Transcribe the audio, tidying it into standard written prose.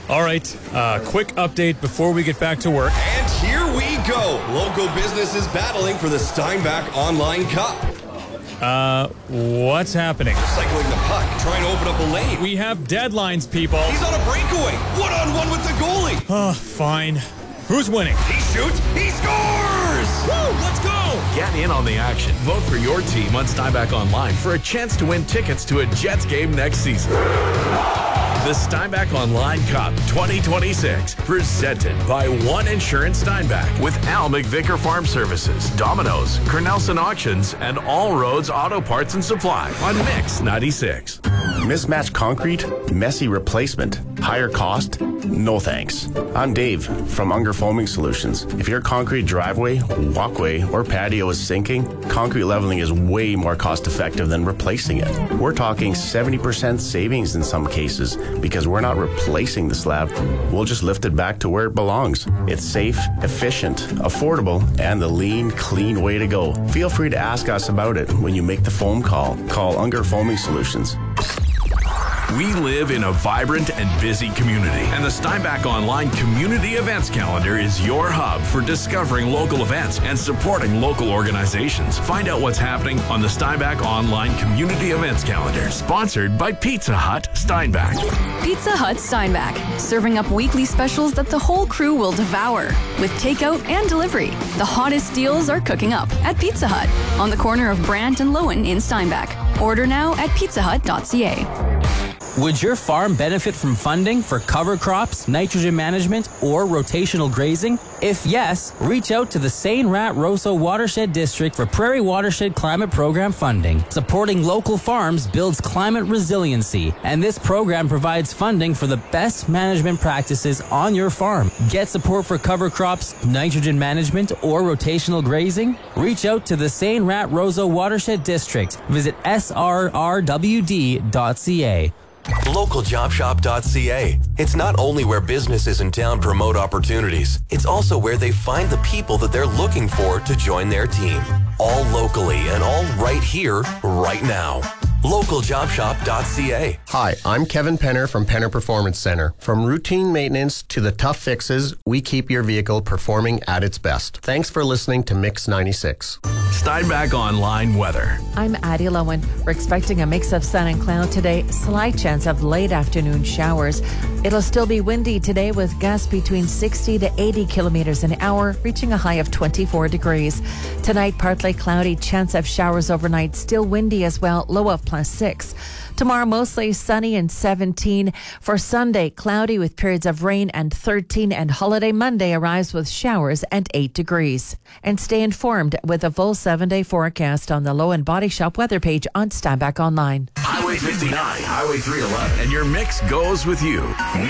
All right, quick update before we get back to work. And here we go. Local business is battling for the Steinbach Online Cup. What's happening? Cycling the puck, trying to open up a lane. We have deadlines, people. He's on a breakaway. One-on-one with the goalie. Oh, fine. Who's winning? He shoots. He scores! Woo, let's go! Get in on the action. Vote for your team on Steinbach Online for a chance to win tickets to a Jets game next season. The Steinbach Online Cup 2026, presented by One Insurance Steinbach with Al McVicker Farm Services, Domino's, Cornelson Auctions, and All Roads Auto Parts and Supply on Mix 96. Mismatched concrete, messy replacement, higher cost? No thanks. I'm Dave from Unger Foaming Solutions. If your concrete driveway, walkway, or patio is sinking, concrete leveling is way more cost effective than replacing it. We're talking 70% savings in some cases because we're not replacing the slab. We'll just lift it back to where it belongs. It's safe, efficient, affordable, and the lean, clean way to go. Feel free to ask us about it when you make the foam call. Call Unger Foaming Solutions. We live in a vibrant and busy community, and the Steinbach Online Community Events Calendar is your hub for discovering local events and supporting local organizations. Find out what's happening on the Steinbach Online Community Events Calendar, sponsored by Pizza Hut Steinbach. Pizza Hut Steinbach, serving up weekly specials that the whole crew will devour. With takeout and delivery, the hottest deals are cooking up at Pizza Hut on the corner of Brant and Lowen in Steinbach. Order now at pizzahut.ca. Would your farm benefit from funding for cover crops, nitrogen management, or rotational grazing? If yes, reach out to the St. Rat Rosso Watershed District for Prairie Watershed Climate Program funding. Supporting local farms builds climate resiliency, and this program provides funding for the best management practices on your farm. Get support for cover crops, nitrogen management, or rotational grazing? Reach out to the St. Rat Rosso Watershed District. Visit srrwd.ca. LocalJobShop.ca. It's not only where businesses in town promote opportunities, it's also where they find the people that they're looking for to join their team. All locally and all right here, right now. LocalJobShop.ca. Hi, I'm Kevin Penner from Penner Performance Center. From routine maintenance to the tough fixes, we keep your vehicle performing at its best. Thanks for listening to Mix 96. Steinbach Online weather. I'm Addie Lowen. We're expecting a mix of sun and cloud today. Slight chance of late afternoon showers. It'll still be windy today with gusts between 60 to 80 kilometers an hour, reaching a high of 24 degrees. Tonight, partly cloudy, chance of showers overnight. Still windy as well, low of +6. Tomorrow, mostly sunny and 17. For Sunday, cloudy with periods of rain and 13. And holiday Monday arrives with showers and 8 degrees. And stay informed with a full 7-day forecast on the Lowen Body Shop weather page on Steinbach Online. Highway 59, Highway 311, and your mix goes with you.